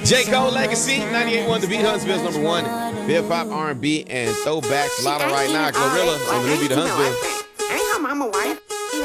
J. Cole Legacy, 98.1 The Beat, Huntsville's number one. Hip-hop, R&B, and throwbacks. Lotto right now. Glorilla on the new Beat of Huntsville. Ain't her mama white?